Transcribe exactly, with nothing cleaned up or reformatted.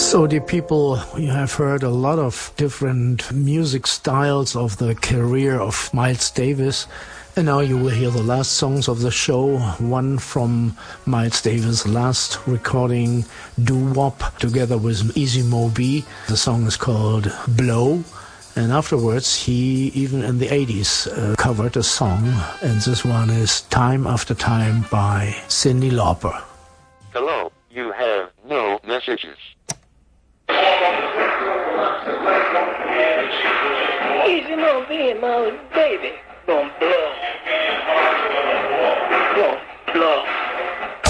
So, dear people, you have heard a lot of different music styles of the career of Miles Davis. And now you will hear the last songs of the show, one from Miles Davis' last recording, Doo Wop, together with Easy Mo Bee. The song is called Blow. And afterwards, he, even in the eighties, uh, covered a song. And this one is Time After Time by Cyndi Lauper. Hello, you have no messages. Easy Mo Bee, my baby, gonna blow.